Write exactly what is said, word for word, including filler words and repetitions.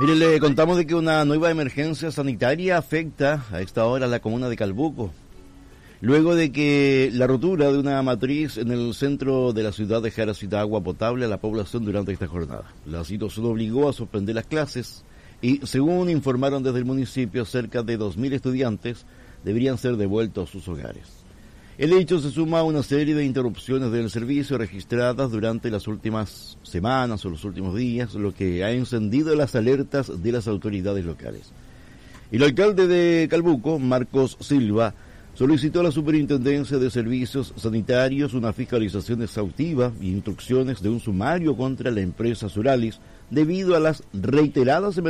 Mire, le contamos de que una nueva emergencia sanitaria afecta a esta hora a la comuna de Calbuco. Luego de que la rotura de una matriz en el centro de la ciudad dejara sin agua potable a la población durante esta jornada. La situación obligó a suspender las clases y, según informaron desde el municipio, cerca de dos mil estudiantes deberían ser devueltos a sus hogares. El hecho se suma a una serie de interrupciones del servicio registradas durante las últimas semanas o los últimos días, lo que ha encendido las alertas de las autoridades locales. El alcalde de Calbuco, Marcos Silva, solicitó a la Superintendencia de Servicios Sanitarios una fiscalización exhaustiva y instrucciones de un sumario contra la empresa Suralis debido a las reiteradas emergencias